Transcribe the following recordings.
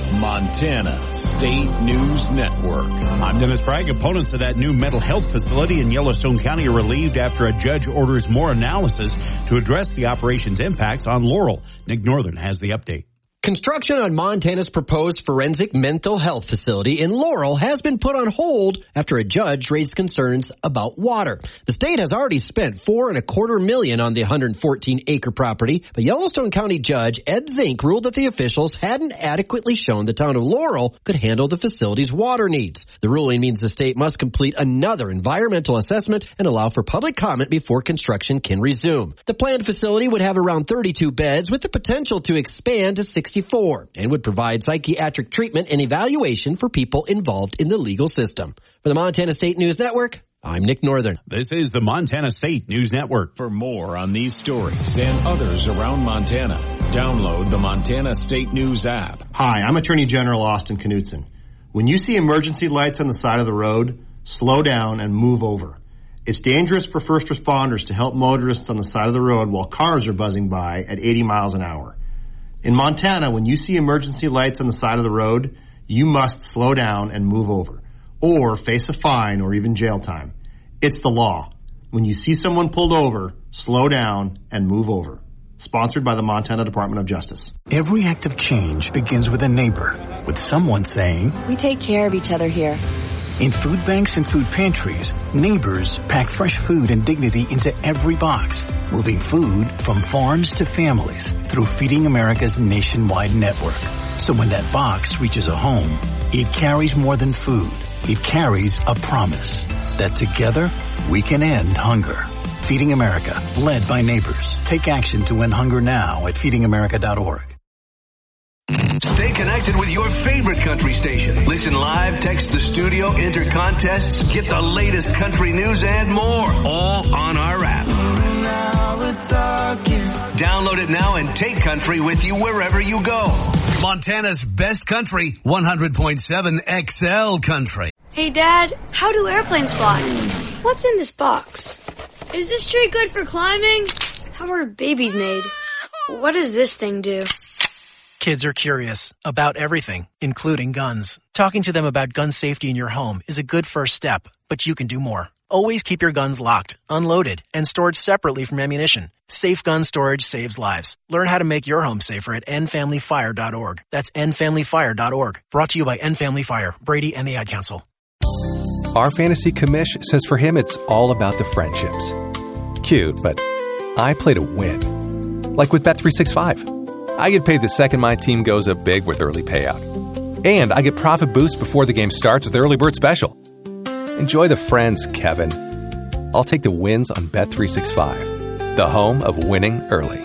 Montana State News Network. I'm Dennis Bragg. Opponents of that new mental health facility in Yellowstone County are relieved after a judge orders more analysis to address the operation's impacts on Laurel. Nick Northern has the update. Construction on Montana's proposed forensic mental health facility in Laurel has been put on hold after a judge raised concerns about water. The state has already spent $4.25 million on the 114-acre property, but Yellowstone County Judge Ed Zink ruled that the officials hadn't adequately shown the town of Laurel could handle the facility's water needs. The ruling means the state must complete another environmental assessment and allow for public comment before construction can resume. The planned facility would have around 32 beds with the potential to expand to 64 and would provide psychiatric treatment and evaluation for people involved in the legal system. For the Montana State News Network, I'm Nick Northern. This is the Montana State News Network. For more on these stories and others around Montana, download the Montana State News app. Hi, I'm Attorney General Austin Knudsen. When you see emergency lights on the side of the road, slow down and move over. It's dangerous for first responders to help motorists on the side of the road while cars are buzzing by at 80 miles an hour. In Montana, when you see emergency lights on the side of the road, you must slow down and move over, or face a fine or even jail time. It's the law. When you see someone pulled over, slow down and move over. Sponsored by the Montana Department of Justice. Every act of change begins with a neighbor, with someone saying, "We take care of each other here." In food banks and food pantries, neighbors pack fresh food and dignity into every box, moving food from farms to families through Feeding America's nationwide network. So when that box reaches a home, it carries more than food. It carries a promise that together we can end hunger. Feeding America, led by neighbors. Take action to end hunger now at feedingamerica.org. Stay connected with your favorite country station. Listen live, text the studio, enter contests, get the latest country news and more, all on our app. Download it now and take country with you wherever you go. Montana's best country, 100.7 XL Country. Hey Dad, how do airplanes fly? What's in this box? Is this tree good for climbing? How are babies made? What does this thing do? Kids are curious about everything, including guns. Talking to them about gun safety in your home is a good first step, but you can do more. Always keep your guns locked, unloaded, and stored separately from ammunition. Safe gun storage saves lives. Learn how to make your home safer at endfamilyfire.org. That's endfamilyfire.org. Brought to you by End Family Fire, Brady, and the Ad Council. Our fantasy commish says for him it's all about the friendships. Cute, but I play to win. Like with Bet365. I get paid the second my team goes up big with early payout. And I get profit boost before the game starts with Early Bird Special. Enjoy the friends, Kevin. I'll take the wins on Bet365, the home of winning early.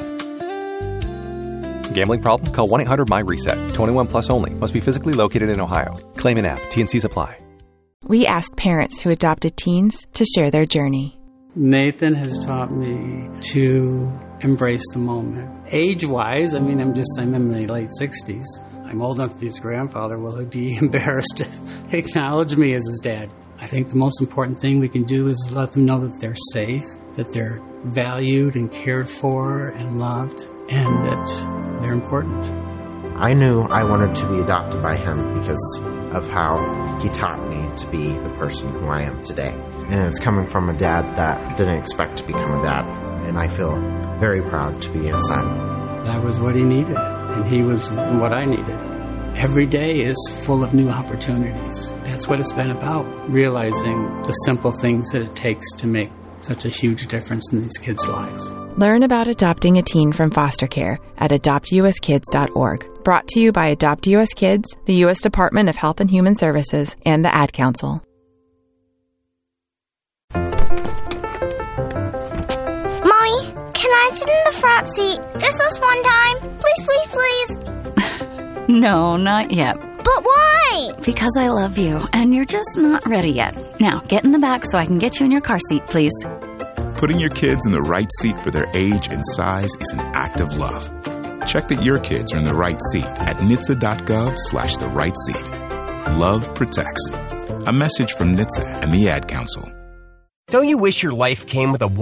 Gambling problem? Call 1-800-MY-RESET. 21 plus only. Must be physically located in Ohio. Claim in app. T&Cs apply. We asked parents who adopted teens to share their journey. Nathan has taught me to embrace the moment. Age-wise, I'm in my late 60s. I'm old enough to be his grandfather. Will he be embarrassed to acknowledge me as his dad? I think the most important thing we can do is let them know that they're safe, that they're valued and cared for and loved, and that they're important. I knew I wanted to be adopted by him because of how he taught me to be the person who I am today. And it's coming from a dad that didn't expect to become a dad. And I feel very proud to be his son. That was what he needed, and he was what I needed. Every day is full of new opportunities. That's what it's been about, realizing the simple things that it takes to make such a huge difference in these kids' lives. Learn about adopting a teen from foster care at adoptuskids.org. Brought to you by Adopt U.S. Kids, the U.S. Department of Health and Human Services, and the Ad Council. Can I sit in the front seat just this one time? Please, please, please. No, not yet. But why? Because I love you, and you're just not ready yet. Now, get in the back so I can get you in your car seat, please. Putting your kids in the right seat for their age and size is an act of love. Check that your kids are in the right seat at NHTSA.gov/the right seat. Love protects. A message from NHTSA and the Ad Council. Don't you wish your life came with a